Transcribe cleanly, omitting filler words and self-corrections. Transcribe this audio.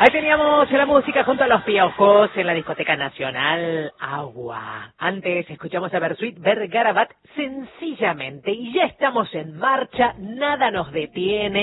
Ahí teníamos la música junto a los Piojos en la Discoteca Nacional Agua. Antes escuchamos a Bersuit Vergarabat, Sencillamente. Y ya estamos en marcha, nada nos detiene.